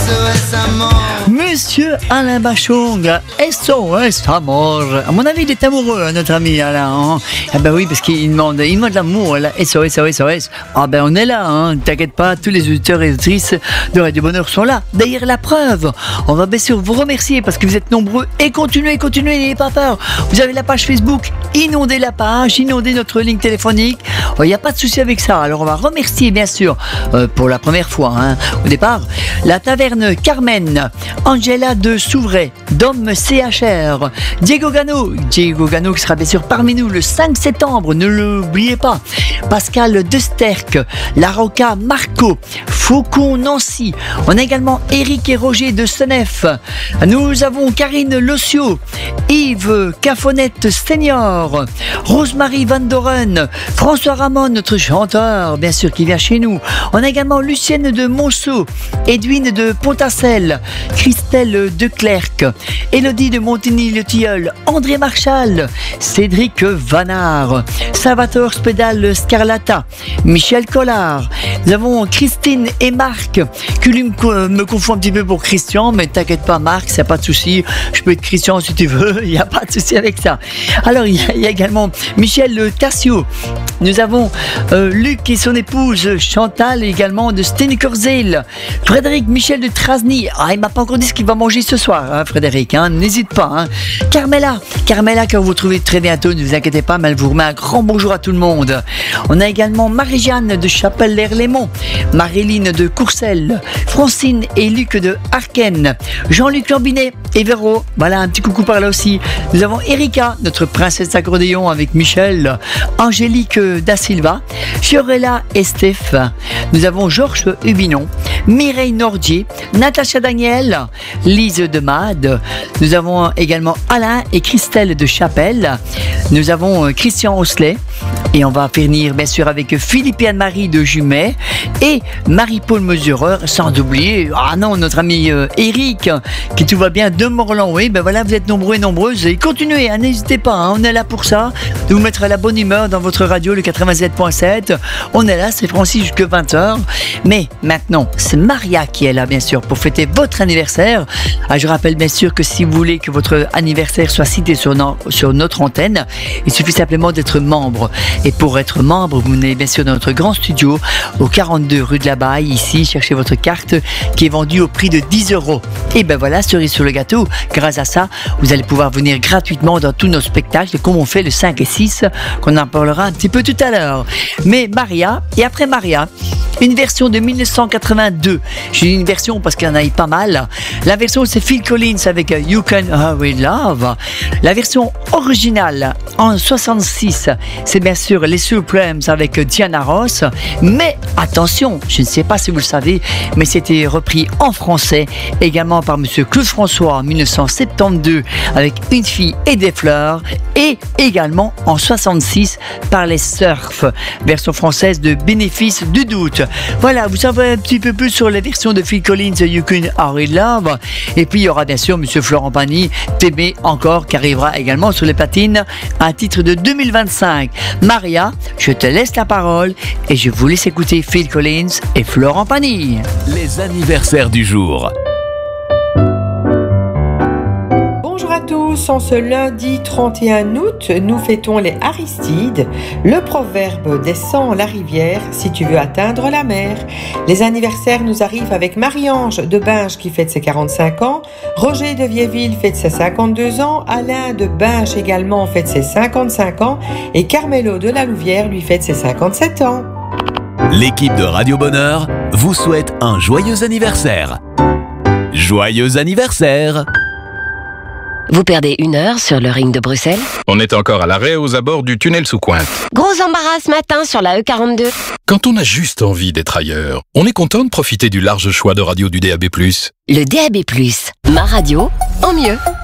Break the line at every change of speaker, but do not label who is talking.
SOS Amour.
Monsieur Alain Bachung, SOS Amour. À mon avis, il est amoureux, hein, notre ami Alain. Hein. Ah ben oui, parce qu'il demande l'amour, là. SOS. Ah ben on est là, hein. T'inquiète pas, tous les auditeurs et auditrices de Radio Bonheur sont là. D'ailleurs, la preuve, on va bien sûr vous remercier parce que vous êtes nombreux et continuez, n'ayez pas peur. Vous avez la page Facebook, inondez la page, inondez notre ligne téléphonique. Il n'y a pas de souci avec ça. Alors on va remercier bien sûr pour la première fois, hein, au départ, la taverne Carmen, Angela de Souvray, Dom CHR, Diego Gano qui sera bien sûr parmi nous le 5 septembre, ne l'oubliez pas, Pascal Desterck, La Roca Marco, Faucon Nancy, on a également Eric et Roger de Senef, nous avons Karine Lossio, Yves Cafonette Senior, Rosemary Van Doren, François Ramon, notre chanteur, bien sûr, qui vient chez nous. On a également Lucienne de Monceau, Edwine de Pontacelle, Christelle de Clercq, Élodie de Montigny-le-Tilleul, André Marchal, Cédric Vanard, Salvatore Spedal Scarlata, Michel Collard. Nous avons Christine et Marc, qui lui me confond un petit peu pour Christian, mais t'inquiète pas Marc, c'est pas de souci. Je peux être Christian si tu veux, il n'y a pas de souci avec ça. Alors il y a également Michel Tassio. Nous avons Luc et son épouse Chantal, également de Stenikorzel. Frédéric Michel de Trasny. Ah, il m'a pas encore dit ce qu'il va manger ce soir, hein, Frédéric. Hein, n'hésite pas. Hein. Carmela, que vous retrouvez très bientôt, ne vous inquiétez pas, mais elle vous remet un grand bonjour à tout le monde. On a également Marie-Jeanne de Chapelle-l'Air-Lémont, Maréline de Courcelles, Francine et Luc de Arken, Jean-Luc Lambinet et Véro. Voilà, un petit coucou par là aussi. Nous avons Erika, notre princesse accordéon avec Michel, Angélique Da Silva, Fiorella et Steph. Nous avons Georges Hubinon, Mireille Nordier, Natacha Daniel, Lise de Made. Nous avons également Alain et Christelle de Chapelle. Nous avons Christian Osselet. Et on va finir bien sûr avec Philippe et Anne-Marie de Jumet et Marie-Paul Mesureur, sans oublier, notre ami Eric, qui tout va bien de Morlan. Oui, ben voilà, vous êtes nombreux et nombreuses. Et continuez, hein, n'hésitez pas, hein, on est là pour ça, de vous mettre à la bonne humeur dans votre radio, le 87.7. On est là, c'est Francis jusqu'à 20h. Mais maintenant, c'est Maria qui est là, bien sûr, pour fêter votre anniversaire. Je rappelle bien sûr que si vous voulez que votre anniversaire soit cité sur notre antenne, il suffit simplement d'être membre. Et pour être membre, vous venez bien sûr dans notre grand studio au 42 rue de la Baille, ici, cherchez votre carte qui est vendue au prix de 10 €. Et ben voilà, cerise sur le gâteau, grâce à ça, vous allez pouvoir venir gratuitement dans tous nos spectacles, comme on fait le 5 et 6, qu'on en parlera un petit peu tout à l'heure. Mais Maria, et après Maria, une version de 1982. J'ai dit une version parce qu'il y en a eu pas mal. La version, c'est Phil Collins avec You Can Hurry Love. La version originale, en 66, c'est bien sûr les Supremes avec Diana Ross. Mais attention, je ne sais pas si vous le savez, mais c'était repris en français également par monsieur Claude François en 1972 avec Une fille et des fleurs, et également en 66 par les Surf, version française de Bénéfice du doute. Voilà, vous savez un petit peu plus sur la version de Phil Collins, You Can Hurry Love. Et puis il y aura bien sûr monsieur Florent Pagny, T'aimer encore, qui arrivera également sur les platines, un titre de 2025. Maria, je te laisse la parole et je vous laisse écouter Phil Collins et Florent Pagny.
Les anniversaires du jour.
Bonjour à tous, en ce lundi 31 août, nous fêtons les Aristides. Le proverbe descend la rivière si tu veux atteindre la mer. Les anniversaires nous arrivent avec Marie-Ange de Binge qui fête ses 45 ans, Roger de Viéville fête ses 52 ans, Alain de Binge également fête ses 55 ans et Carmelo de la Louvière lui fête ses 57 ans.
L'équipe de Radio Bonheur vous souhaite un joyeux anniversaire. Joyeux anniversaire!
Vous perdez 1 heure sur le ring de Bruxelles?
On est encore à l'arrêt aux abords du tunnel sous Cointe.
Gros embarras ce matin sur la E42.
Quand on a juste envie d'être ailleurs, on est content de profiter du large choix de radio du DAB+.
Le DAB+, ma radio en mieux.